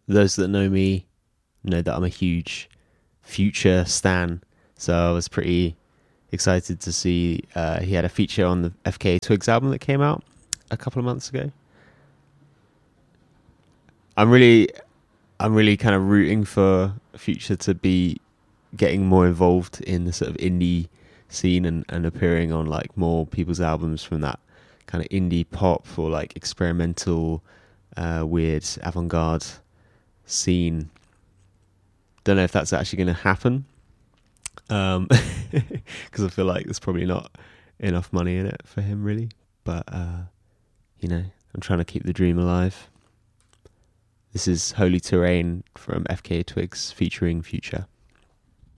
those that know me know that I'm a huge Future stan, so I was pretty excited to see he had a feature on the FKA Twigs album that came out a couple of months ago. I'm really kind of rooting for Future to be getting more involved in the sort of indie scene and appearing on like more people's albums from that kind of indie pop or like experimental, weird avant-garde scene. Don't know if that's actually going to happen, because I feel like there's probably not enough money in it for him really. But I'm trying to keep the dream alive. This is Holy Terrain from FKA Twigs featuring Future.